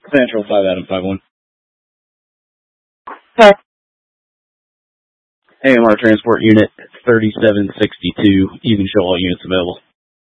Central 5 Adam 5-1. Hi. AMR transport unit 3762. You can show all units available.